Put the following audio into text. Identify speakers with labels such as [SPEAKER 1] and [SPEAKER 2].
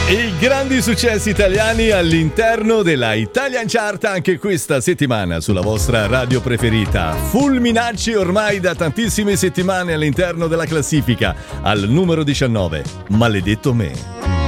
[SPEAKER 1] I grandi successi italiani all'interno della Italian Chart anche questa settimana sulla vostra radio preferita. Fulminacci ormai da tantissime settimane all'interno della classifica, al numero 19. Maledetto me.